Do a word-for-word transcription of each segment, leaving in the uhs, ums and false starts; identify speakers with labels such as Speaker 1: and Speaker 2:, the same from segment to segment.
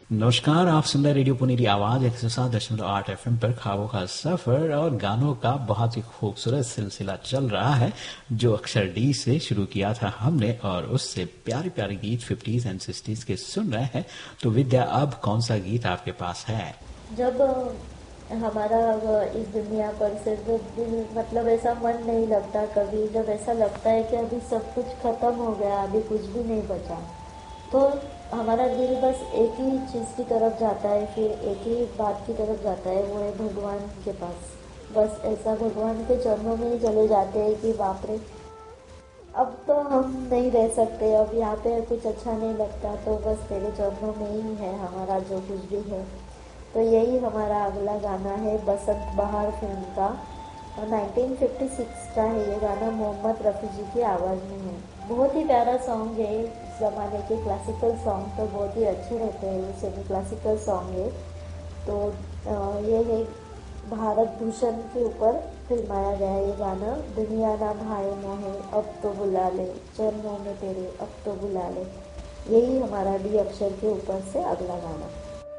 Speaker 1: नमस्कार, आप सुन रहे रेडियो पुनेरी आवाज एक सौ सात दशमलव आठ एफ एम पर ख्वाबों का सफर और गानों का बहुत ही खूबसूरत सिलसिला चल रहा है जो अक्षर डी से शुरू किया था हमने और उससे प्यारे प्यारे गीत फिफ्टीज एंड सिक्सटीज के सुन रहे हैं। तो विद्या, अब कौन सा गीत आपके पास है?
Speaker 2: जब हमारा इस दुनिया पर सिर्फ दिल मतलब ऐसा मन नहीं लगता कभी, जब ऐसा लगता है कि अभी सब कुछ खत्म हो गया, अभी कुछ भी नहीं बचा, तो हमारा दिल बस एक ही चीज़ की तरफ जाता है, फिर एक ही बात की तरफ जाता है, वो है भगवान के पास। बस ऐसा भगवान के चरणों में ही चले जाते हैं कि बाप रे, अब तो हम नहीं रह सकते, अब यहाँ पे कुछ अच्छा नहीं लगता, तो बस तेरे चरणों में ही है हमारा जो कुछ भी है। तो यही हमारा अगला गाना है बसंत बहार फिल्म का, और नाइनटीन फिफ्टी सिक्स का है ये गाना, मोहम्मद रफ़ी जी की आवाज़ में है। बहुत ही प्यारा सॉन्ग है। इस ज़माने के क्लासिकल सॉन्ग तो बहुत ही अच्छे रहते हैं, ये सेमी क्लासिकल सॉन्ग है। तो ये है भारत भूषण के ऊपर फिल्माया गया है ये गाना, दुनिया ना भाई मोहे अब तो बुला ले, चरणों में तेरे अब तो बुला ले। यही हमारा डी अक्षर के ऊपर से अगला गाना।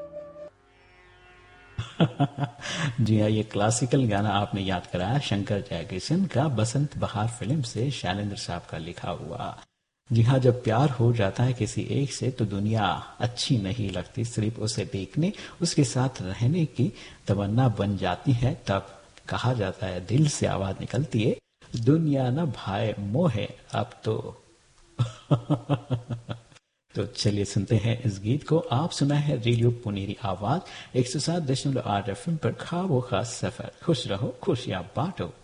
Speaker 1: जी हाँ, ये क्लासिकल गाना आपने याद कराया शंकर जयकिशन का बसंत बहार फिल्म से, शैलेंद्र साहब का लिखा हुआ। जी हाँ, जब प्यार हो जाता है किसी एक से तो दुनिया अच्छी नहीं लगती, सिर्फ उसे देखने, उसके साथ रहने की तमन्ना बन जाती है। तब कहा जाता है, दिल से आवाज निकलती है, दुनिया न भाए मोहे अब तो। तो चलिए सुनते हैं इस गीत को। आप सुना है रेडियो पुनेरी आवाज एक सौ सात दशमलव आठ एफ एम पर ख्वाबों का सफर। खुश रहो, खुशियां बांटो।